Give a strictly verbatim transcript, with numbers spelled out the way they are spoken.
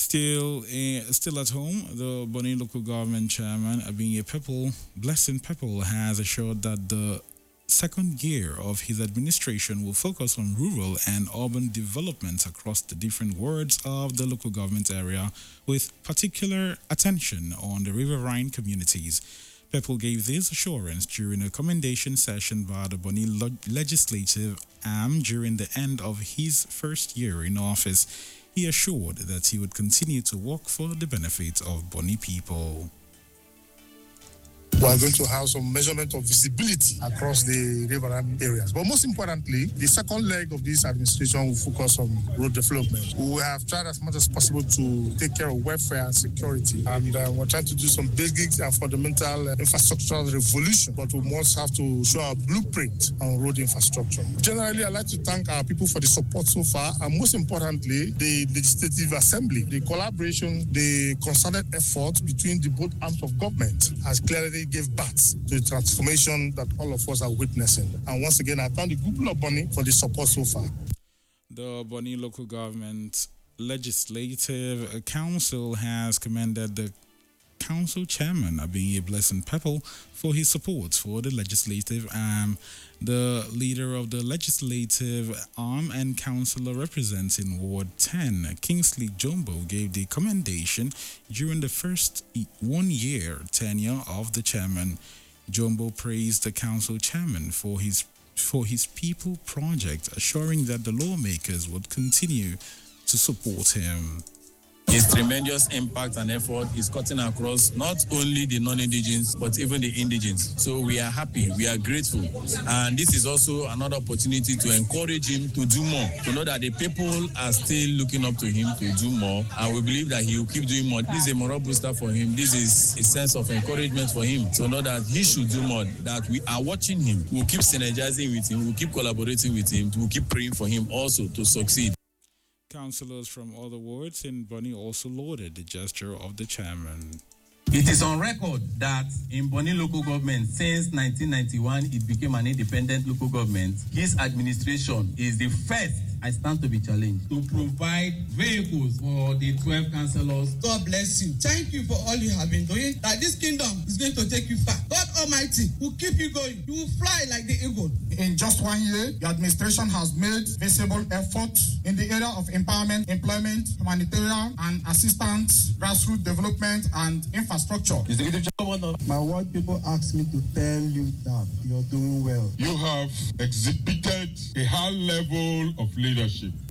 Still, eh, still at home, the Bonny local government chairman, Abiy Pepple, Blessing Pepple, has assured that the second year of his administration will focus on rural and urban development across the different wards of the local government area, with particular attention on the riverine communities. Pepple gave this assurance during a commendation session by the Bonny Legislative Arm during the end of his first year in office. He assured that he would continue to work for the benefit of Bonny people. We are going to have some measurement of visibility across the riverine areas. But most importantly, the second leg of this administration will focus on road development. We have tried as much as possible to take care of welfare and security. And uh, we're trying to do some basic and fundamental uh, infrastructural revolution. But we must have to show our blueprint on road infrastructure. Generally, I'd like to thank our people for the support so far. And most importantly, the Legislative Assembly, the collaboration, the concerted effort between the both arms of government has clearly gave birth to the transformation that all of us are witnessing. And once again, I thank the people of Bonny for the support so far. The Bonny Local Government Legislative Council has commended the Council Chairman, Abiy Blessing Pepple, for his support for the legislative arm. The leader of the legislative arm and councillor representing Ward ten, Kingsley Jumbo, gave the commendation during the first one-year tenure of the chairman. Jumbo praised the council chairman for his for his People project, assuring that the lawmakers would continue to support him. His tremendous impact and effort is cutting across not only the non-indigenous, but even the indigenous. So we are happy, we are grateful. And this is also another opportunity to encourage him to do more, to know that the people are still looking up to him to do more. And we believe that he will keep doing more. This is a moral booster for him. This is a sense of encouragement for him to know that he should do more, that we are watching him. We'll keep synergizing with him. We'll keep collaborating with him. We'll keep praying for him also to succeed. Councillors from other wards in Bonny also lauded the gesture of the chairman. It is on record that in Bonny local government, since nineteen ninety-one, it became an independent local government. His administration is the first, I stand to be challenged, to provide vehicles for the twelve councillors. God bless you. Thank you for all you have been doing. That this kingdom is going to take you far. God Almighty will keep you going. You will fly like the eagle. In just one year, the administration has made visible efforts in the area of empowerment, employment, humanitarian and assistance, grassroots development and infrastructure. My ward people ask me to tell you that you're doing well. You have exhibited a high level of leadership.